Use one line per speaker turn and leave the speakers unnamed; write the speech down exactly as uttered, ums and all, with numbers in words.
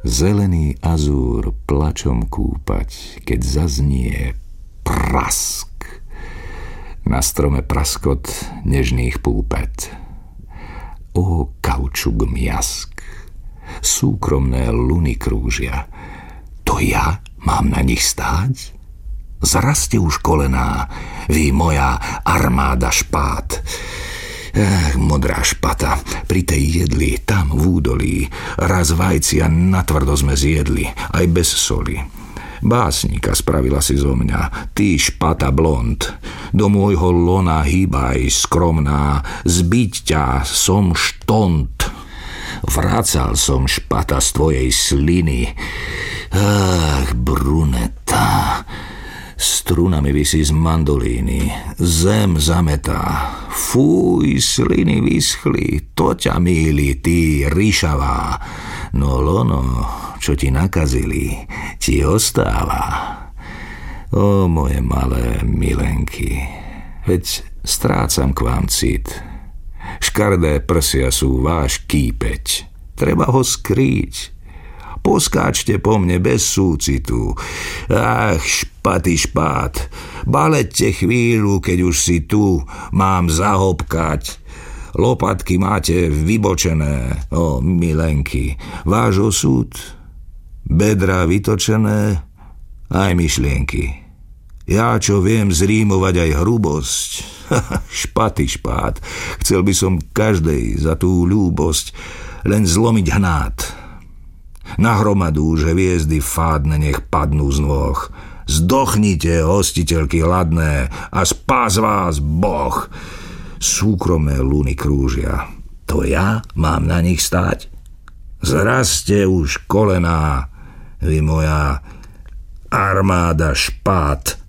zelený azúr plačom kúpať, keď zaznie prask. Na strome praskot nežných púpet. O kaučuk mjask, súkromné luny krúžia. To ja mám na nich stáť? Zraste už kolená, vy moja armáda špát. Ach, modrá špata, pri tej jedli, tam v údolí, raz vajcia natvrdo sme zjedli, aj bez soli. Básnika spravila si zo mňa, ty špata blond, do môjho lona hýbaj, skromná, zbiť ťa som štont. Vracal som špata z tvojej sliny. Ach, bruneta, strunami visí z mandolíny, zem zametá, fuj, sliny vyschli, to ťa mýli, ty ryšavá. No lono, čo ti nakazili, ti ostáva. O moje malé milenky, veď strácam k vám cit. Škardé prsia sú váš kýpeť, treba ho skrýť. Poskáčte po mne bez súcitu. Ach, špaty špát, balette chvíľu, keď už si tu, mám zahopkať. Lopatky máte vybočené, o milenky, váš osud, bedra vytočené, aj myšlienky. Ja, čo viem zrímovať aj hrubosť, špaty špát, chcel by som každej za tú ľúbosť len zlomiť hnát. Na hromadu, že hviezdy fádne nech padnú z nôh. Zdochnite, hostiteľky hladné, a spás vás Boh. Súkromné luny krúžia, to ja mám na nich stáť? Zraste už kolená, vy moja armáda špát.